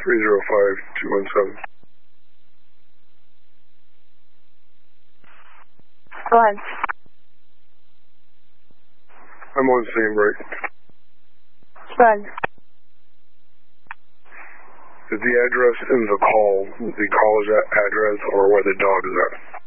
305-217. Go ahead. I'm on scene break. Go ahead. Is the address in the call the caller's address or where the dog is at?